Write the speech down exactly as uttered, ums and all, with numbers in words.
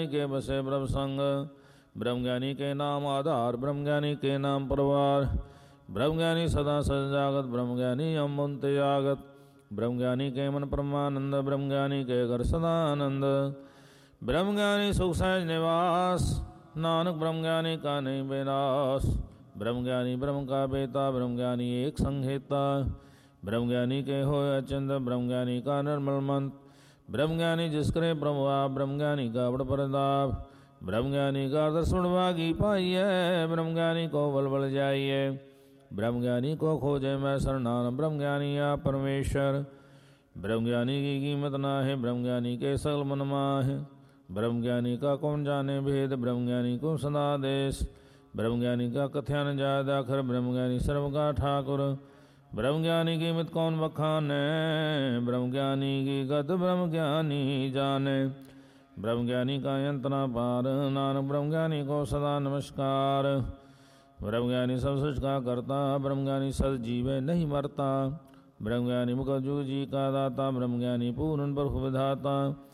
के बसे ब्रह्म संग, ब्रह्मज्ञानी के नाम आधार, ब्रह्मज्ञानी के नाम परिवार, ब्रह्मज्ञानी सदा सजागत, ब्रह्मज्ञानी अमुंत जागत, ब्रह्मज्ञानी के मन परमानंद, ब्रह्मज्ञानी के घर सदानंद, ब्रह्मज्ञानी सुख सहज निवास, नानक ब्रह्मज्ञानी का नहीं विनाश, ब्रह्मज्ञानी ब्रह्म का बेता, ब्रह्मज्ञानी एक संहिता, ब्रह्मज्ञानी के हो अचिंत, ब्रह्मज्ञानी का निर्मल मंत्र, ब्रह्मज्ञानी जिसकरे ब्रह्मवा, ब्रह्मज्ञानी का बड़ प्रताप, ब्रह्मज्ञानी का दर्शन भागी पाइए, ब्रह्मज्ञानी को बल बल जाइए, ब्रह्मज्ञानी को खोजे मैं शरणान, ब्रह्मज्ञानी आप परमेश्वर, ब्रह्मज्ञानी की कीमत ना है, ब्रह्मज्ञानी के सकल मन माहे, ब्रह्मज्ञानी का कौन जाने भेद, ब्रह्मज्ञानी को सदा देश, ब्रह्मज्ञानी का कथ्यान जायद आखिर, ब्रह्मज्ञानी सर्व का ठाकुर, ब्रह्मज्ञानी की मित कौन बखाने, ब्रह्मज्ञानी की गत ब्रह्मज्ञानी जाने, ब्रह्मज्ञानी का अंत ना पार, नानक ब्रह्मज्ञानी को सदा नमस्कार, ब्रह्मज्ञानी सब सच का करता, ब्रह्मज्ञानी सद जीवे नहीं मरता, ब्रह्मज्ञानी मुख जुग जी का दाता, ब्रह्मज्ञानी पूर्ण बरख विधाता,